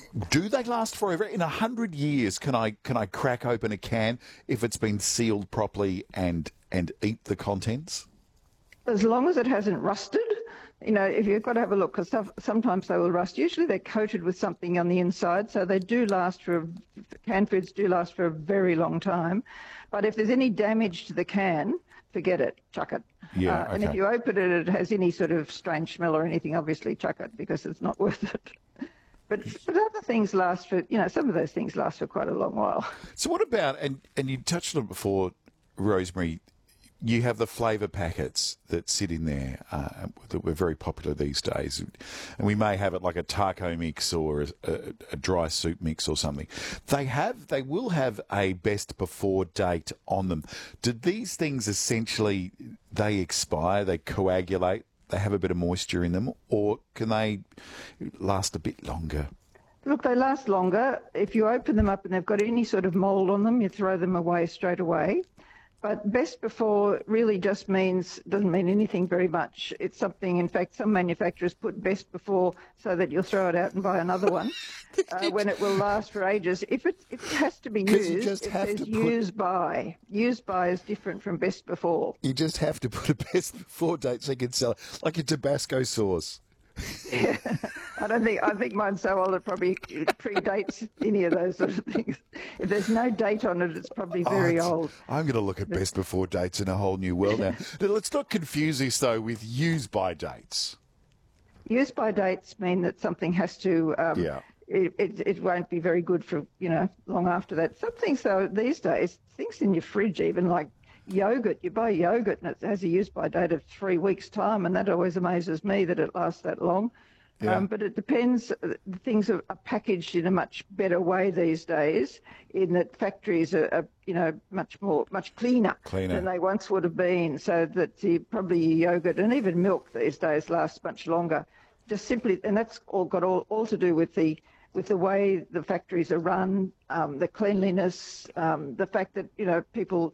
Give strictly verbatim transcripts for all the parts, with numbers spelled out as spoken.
Do they last forever? In a hundred years, can I can I crack open a can if it's been sealed properly and and eat the contents? As long as it hasn't rusted. You know, if you've got to have a look, because sometimes they will rust. Usually they're coated with something on the inside, so they do last for, a, canned foods do last for a very long time. But if there's any damage to the can, forget it, chuck it. Yeah, uh, okay. And if you open it, it has any sort of strange smell or anything, obviously chuck it, because it's not worth it. But, but other things last for, you know, some of those things last for quite a long while. So what about, and, and you touched on it before, Rosemary, you have the flavour packets that sit in there uh, that were very popular these days. And we may have it like a taco mix or a, a, a dry soup mix or something. They have, they will have a best before date on them. Do these things essentially, they expire, they coagulate, they have a bit of moisture in them, or can they last a bit longer? Look, they last longer. If you open them up and they've got any sort of mould on them, you throw them away straight away. But best before really just means, doesn't mean anything very much. It's something, in fact, some manufacturers put best before so that you'll throw it out and buy another one uh, when it will last for ages. If it, if it has to be used, just it have says to put... use by. Use by is different from best before. You just have to put a best before date so you can sell it, like a Tabasco sauce. Yeah, I don't think I think mine's so old it probably predates any of those sort of things. If there's no date on it, it's probably very oh, old. I'm going to look at best before dates in a whole new world now. Now, let's not confuse this though with use by dates. Use by dates mean that something has to. Um, yeah. It, it it won't be very good for you know long after that. Some things though these days, things in your fridge even like. Yogurt, you buy yogurt and it has a use by date of three weeks' time, and that always amazes me that it lasts that long. Yeah. Um, but it depends. Things are, are packaged in a much better way these days. In that factories are, are you know, much more, much cleaner, Cleaner. than they once would have been. So that the, probably yogurt and even milk these days lasts much longer. Just simply, and that's all got all, all to do with the with the way the factories are run, um, the cleanliness, um, the fact that you know people.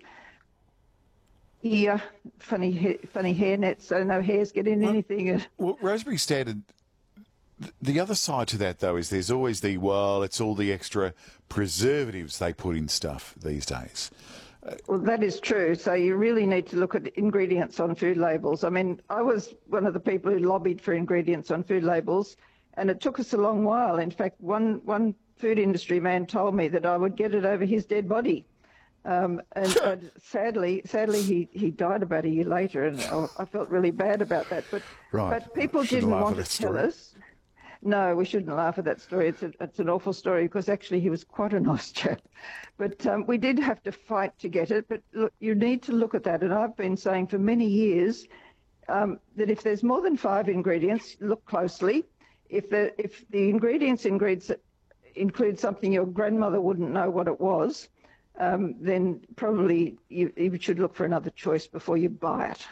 Ear, funny, ha- funny hair nets, so no hairs get in anything. Well, Rosemary Stanton, the other side to that, though, is there's always the, well, it's all the extra preservatives they put in stuff these days. Well, that is true. So you really need to look at ingredients on food labels. I mean, I was one of the people who lobbied for ingredients on food labels, and it took us a long while. In fact, one, one food industry man told me that I would get it over his dead body. Um, and uh, sadly, sadly, he, he died about a year later, and I, I felt really bad about that. But Right. but people Shouldn't didn't laugh want at to that tell story. us. No, we shouldn't laugh at that story. It's a, it's an awful story because actually he was quite a nice chap. But um, we did have to fight to get it. But look, you need to look at that. And I've been saying for many years um, that if there's more than five ingredients, look closely. If the if the ingredients include include something your grandmother wouldn't know what it was. Um, then probably you, you should look for another choice before you buy it.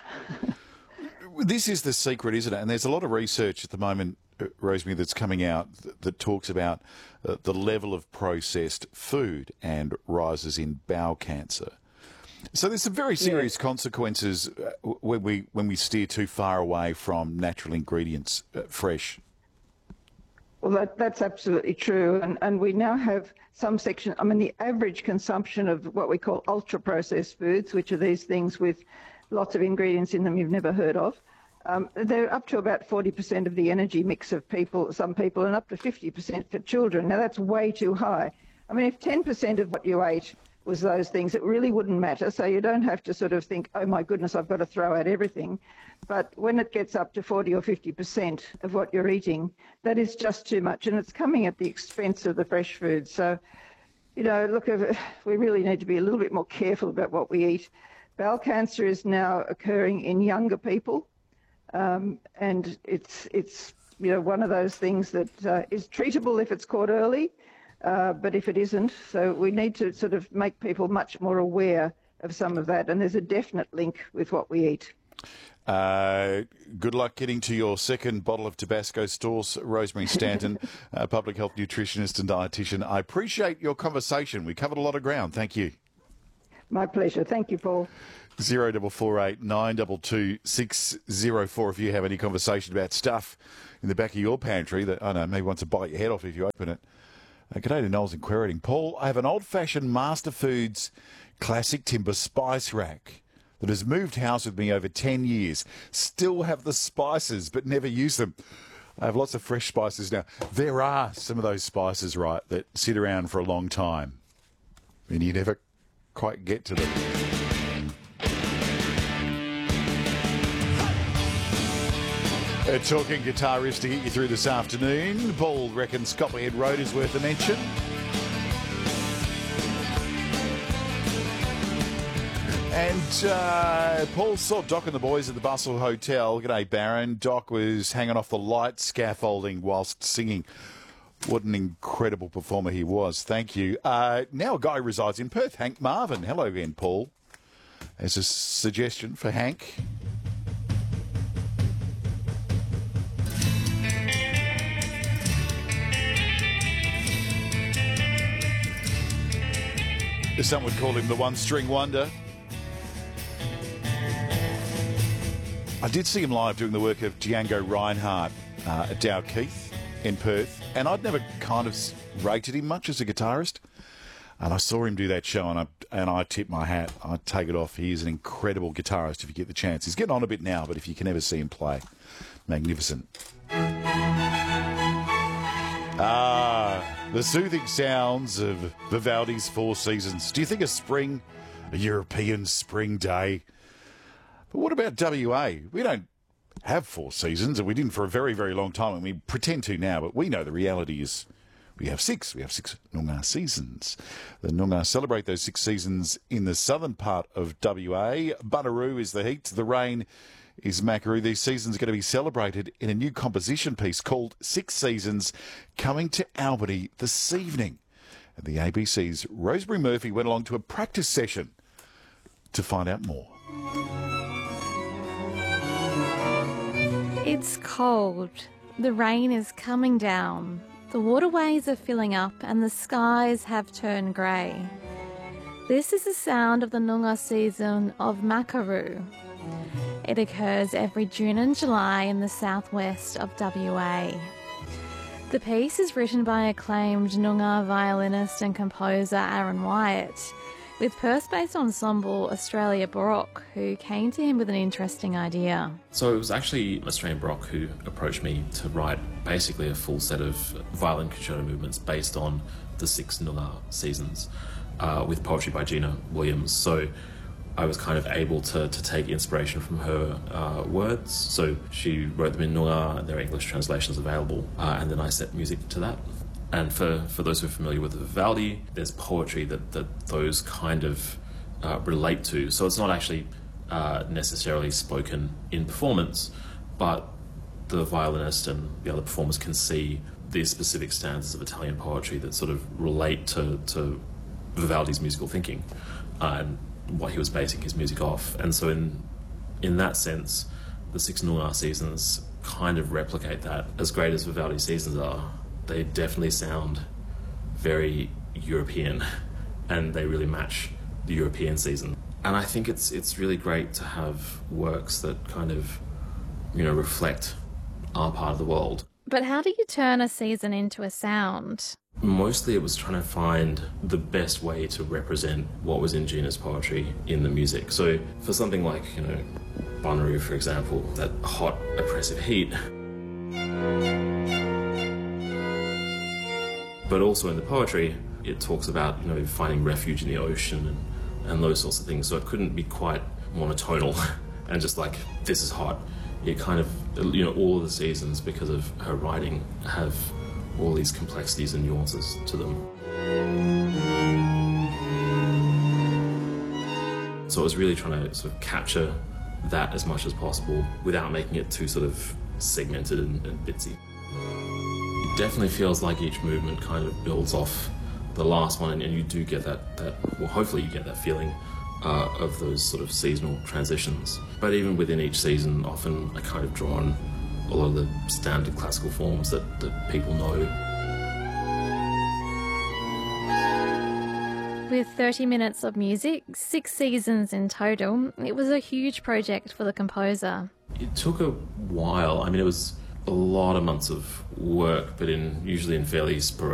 This is the secret, isn't it? And there's a lot of research at the moment, uh, Rosemary, that's coming out that, that talks about uh, the level of processed food and rises in bowel cancer. So there's some very serious Yes. consequences uh, when we when we steer too far away from natural ingredients, uh, fresh. Well, that, that's absolutely true. And, and we now have some section, I mean, the average consumption of what we call ultra-processed foods, which are these things with lots of ingredients in them you've never heard of, um, they're up to about forty percent of the energy mix of people, some people, and up to fifty percent for children. Now, that's way too high. I mean, if ten percent of what you ate was those things, it really wouldn't matter. So you don't have to sort of think, oh, my goodness, I've got to throw out everything. But when it gets up to forty or fifty percent of what you're eating, that is just too much. And it's coming at the expense of the fresh food. So, you know, look, we really need to be a little bit more careful about what we eat. Bowel cancer is now occurring in younger people. Um, and it's, it's, you know, one of those things that uh, is treatable if it's caught early. Uh, but if it isn't, so we need to sort of make people much more aware of some of that. And there's a definite link with what we eat. Uh, good luck getting to your second bottle of Tabasco sauce, Rosemary Stanton, uh, public health nutritionist and dietitian. I appreciate your conversation. We covered a lot of ground. Thank you. My pleasure. Thank you, Paul. Zero double four eight nine double two six zero four. If you have any conversation about stuff in the back of your pantry that I don't know maybe wants to bite your head off if you open it. Uh, G'day to Knowles and Queriting. Paul, I have an old-fashioned Master Foods classic timber spice rack that has moved house with me over ten years. Still have the spices, but never use them. I have lots of fresh spices now. There are some of those spices, right, that sit around for a long time and you never quite get to them. Uh, talking guitar riffs to get you through this afternoon. Paul reckons Copperhead Road is worth a mention. And uh, Paul saw Doc and the boys at the Bustle Hotel. G'day, Baron. Doc was hanging off the light scaffolding whilst singing. What an incredible performer he was. Thank you. Uh, now a guy who resides in Perth, Hank Marvin. Hello again, Paul. As a suggestion for Hank. Some would call him the one-string wonder. I did see him live doing the work of Django Reinhardt uh, at Dalkeith in Perth, and I'd never kind of rated him much as a guitarist. And I saw him do that show, and I, and I tip my hat. I take it off. He is an incredible guitarist if you get the chance. He's getting on a bit now, but if you can ever see him play, magnificent. Ah, the soothing sounds of Vivaldi's Four Seasons. Do you think of spring, a European spring day? But what about W A? We don't have four seasons, and we didn't for a very, very long time, and we pretend to now, but we know the reality is we have six. We have six Noongar seasons. The Noongar celebrate those six seasons in the southern part of W A. Bunaroo is the heat, the rain is Makaroo. These seasons are going to be celebrated in a new composition piece called Six Seasons, coming to Albany this evening. And the A B C's Rosemary Murphy went along to a practice session to find out more. It's cold. The rain is coming down. The waterways are filling up and the skies have turned grey. This is the sound of the Noongar season of Makaroo. It occurs every June and July in the southwest of W A. The piece is written by acclaimed Noongar violinist and composer Aaron Wyatt, with Perth-based ensemble Australia Baroque, who came to him with an interesting idea. So it was actually Australian Baroque who approached me to write basically a full set of violin concerto movements based on the six Noongar seasons, uh, with poetry by Gina Williams. So I was kind of able to, to take inspiration from her uh, words. So she wrote them in Noongar, there are English translations available, uh, and then I set music to that. And for, for those who are familiar with Vivaldi, there's poetry that, that those kind of uh, relate to. So it's not actually uh, necessarily spoken in performance, but the violinist and the other performers can see these specific stanzas of Italian poetry that sort of relate to, to Vivaldi's musical thinking uh, and what he was basing his music off. And so in in that sense, the six Noongar seasons kind of replicate that. As great as Vivaldi's seasons are, they definitely sound very European, and they really match the European season. And I think it's it's really great to have works that kind of, you know, reflect our part of the world. But how do you turn a season into a sound? Mostly it was trying to find the best way to represent what was in Gina's poetry in the music. So for something like, you know, Bunaroo, for example, that hot, oppressive heat, but also in the poetry, it talks about, you know, finding refuge in the ocean and, and those sorts of things. So it couldn't be quite monotonal and just like, this is hot. It kind of, you know, all of the seasons, because of her writing, have all these complexities and nuances to them. So I was really trying to sort of capture that as much as possible without making it too sort of segmented and, and bitsy. It definitely feels like each movement kind of builds off the last one, and, and you do get that, that, well, hopefully you get that feeling uh, of those sort of seasonal transitions. But even within each season, often I kind of draw on a lot of the standard classical forms that, that people know. With thirty minutes of music, six seasons in total, it was a huge project for the composer. It took a while. I mean, it was a lot of months of work, but in usually in fairly sporadic